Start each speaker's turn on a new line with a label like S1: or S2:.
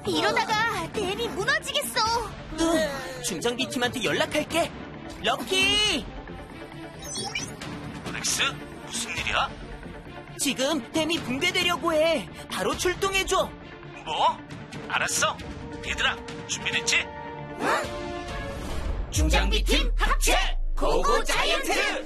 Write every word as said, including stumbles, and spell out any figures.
S1: 이러다가 댐이 무너지겠어.
S2: 으, 중장비 팀한테 연락할게. 럭키!
S3: 렉스? 무슨 일이야?
S2: 지금 댐이 붕괴되려고 해. 바로 출동해줘.
S3: 뭐? 알았어. 얘들아, 준비됐지?
S2: 중장비 팀 합체! 고고 자이언트!